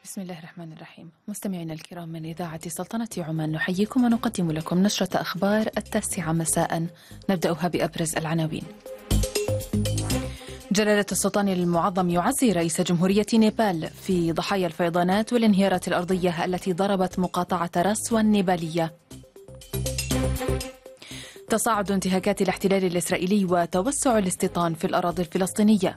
بسم الله الرحمن الرحيم. مستمعينا الكرام من إذاعة سلطنة عمان، نحييكم ونقدم لكم نشرة أخبار 9 مساء، نبدأها بأبرز العناوين. جلالة السلطان المعظم يعزي رئيس جمهورية نيبال في ضحايا الفيضانات والانهيارات الأرضية التي ضربت مقاطعة رسوى النيبالية. تصاعد انتهاكات الاحتلال الإسرائيلي وتوسع الاستيطان في الأراضي الفلسطينية.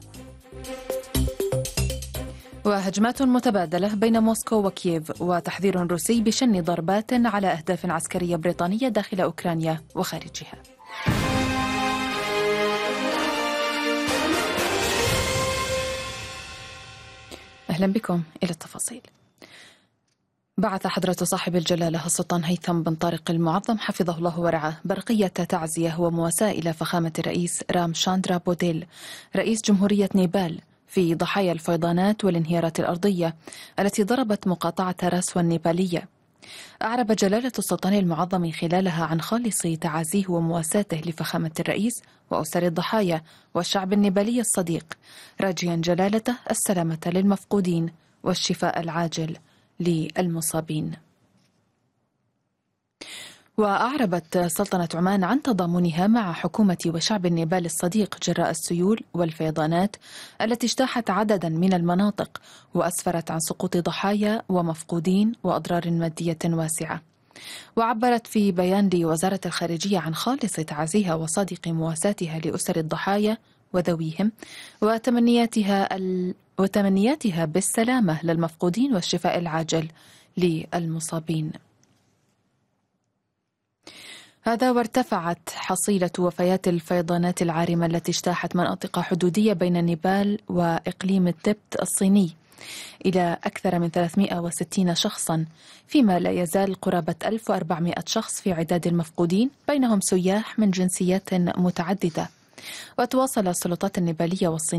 وهجمات متبادلة بين موسكو وكييف، وتحذير روسي بشن ضربات على أهداف عسكرية بريطانية داخل أوكرانيا وخارجها. أهلا بكم إلى التفاصيل. بعث حضرة صاحب الجلالة السلطان هيثم بن طارق المعظم حفظه الله ورعاه برقية تعزية ومواساة إلى فخامة الرئيس رام شاندرا بوديل رئيس جمهورية نيبال في ضحايا الفيضانات والانهيارات الأرضية التي ضربت مقاطعة رسوى النيبالية. أعرب جلالة السلطان المعظم خلالها عن خالص تعازيه ومواساته لفخامة الرئيس وأسر الضحايا والشعب النيبالي الصديق، راجيا جلالته السلامة للمفقودين والشفاء العاجل للمصابين. وأعربت سلطنة عمان عن تضامنها مع حكومة وشعب النيبال الصديق جراء السيول والفيضانات التي اجتاحت عددا من المناطق وأسفرت عن سقوط ضحايا ومفقودين وأضرار مادية واسعة. وعبرت في بيان لوزارة الخارجية عن خالص تعازيها وصادق مواساتها لأسر الضحايا وذويهم وتمنياتها بالسلامة للمفقودين والشفاء العاجل للمصابين. هذا وارتفعت حصيلة وفيات الفيضانات العارمة التي اجتاحت مناطق حدودية بين نيبال وإقليم التبت الصيني إلى أكثر من 360 شخصا، فيما لا يزال قرابة 1400 شخص في عداد المفقودين، بينهم سياح من جنسيات متعددة. وتواصل السلطات النيبالية والصينية